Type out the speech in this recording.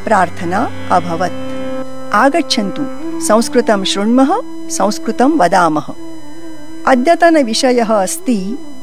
प्रार्थना अभवत्। आगच्छन्तु संस्कृतं शृण्मः, संस्कृतं वदामः। अद्यतनविषयः अस्ति